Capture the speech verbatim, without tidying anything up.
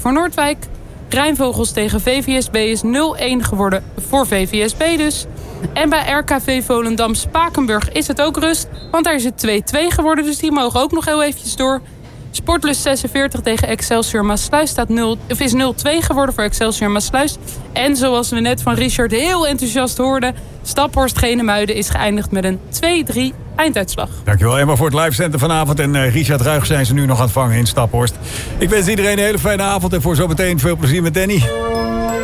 voor Noordwijk. Rijnvogels tegen V V S B is nul-een geworden voor V V S B dus. En bij R K V Volendam Spakenburg is het ook rust. Want daar is het twee-twee geworden, dus die mogen ook nog heel eventjes door. Sportlust zesenveertig tegen Excelsior Maassluis staat nul, of is nul-twee geworden voor Excelsior Maassluis. En zoals we net van Richard heel enthousiast hoorden, Staphorst Genemuiden is geëindigd met een twee-drie einduitslag. Dankjewel Emma voor het livecenter vanavond. En uh, Richard Ruig zijn ze nu nog aan het vangen in Staphorst. Ik wens iedereen een hele fijne avond en voor zometeen veel plezier met Danny.